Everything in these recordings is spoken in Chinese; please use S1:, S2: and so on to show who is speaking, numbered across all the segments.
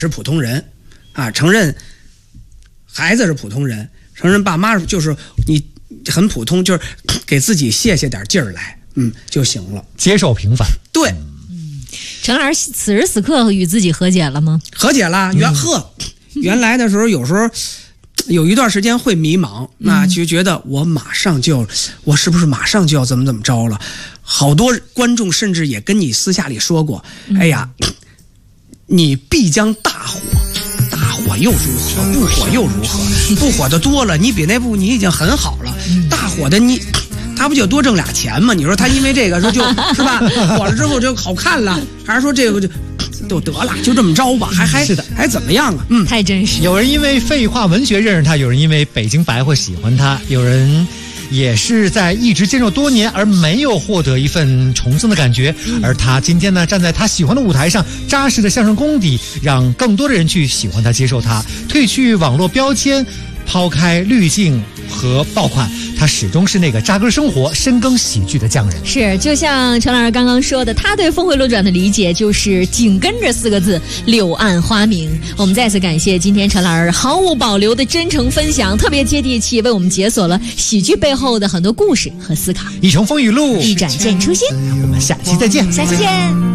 S1: 是普通人啊，承认孩子是普通人，承认爸妈就是你很普通，就是给自己卸点劲儿来，就行了，
S2: 接受平凡。
S1: 对。
S3: 陈老师此时此刻与自己和解了吗？
S1: 和解了，原来的时候有时候有一段时间会迷茫，那就觉得我是不是马上就要怎么着了？好多观众甚至也跟你私下里说过，哎呀，你必将大火又如何？不火又如何？不火的多了，你比那部你已经很好了，大火的他不就多挣俩钱吗？你说他因为这个说就是吧，火了之后就好看了，还是说这个就得了，就这么着吧？是的，还怎么样啊？
S3: 太真实。
S2: 有人因为废话文学认识他，有人因为北京白话喜欢他，有人也是在一直坚守多年而没有获得一份重生的感觉，而他今天呢，站在他喜欢的舞台上，扎实的相声功底，让更多的人去喜欢他、接受他，褪去网络标签，抛开滤镜和爆款，他始终是那个扎根生活、深耕喜剧的匠人。
S3: 是，就像陈老师刚刚说的，他对峰回路转的理解就是紧跟着4个字：柳暗花明。我们再次感谢今天陈老师毫无保留的真诚分享，特别接地气，为我们解锁了喜剧背后的很多故事和思考。
S2: 一程风雨路，
S3: 一展见初心。
S2: 我们下期再见。
S3: 下期见。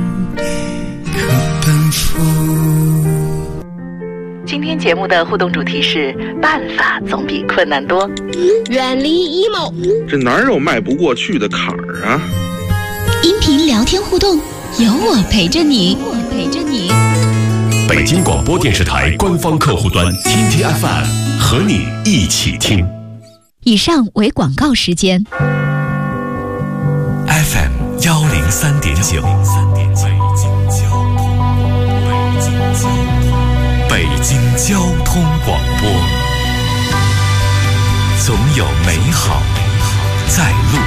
S4: 今天节目的互动主题是办法总比困难多，
S5: 远离 emo，
S6: 这哪有迈不过去的坎儿啊？
S5: 音频聊天互动，有我陪着你。
S7: 北京广播电视台官方客户端 TTFM 和你一起听。
S5: 以上为广告时间。
S7: FM 103.9。北京交通广播，总有美好在路